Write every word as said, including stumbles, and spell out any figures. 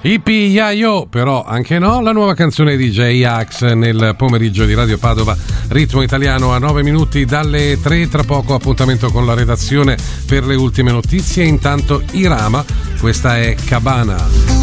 Ipi Yayo, però anche no, la nuova canzone di J-Ax nel pomeriggio di Radio Padova, ritmo italiano a nove minuti dalle tre, tra poco appuntamento con la redazione per le ultime notizie, intanto Irama, questa è Cabana.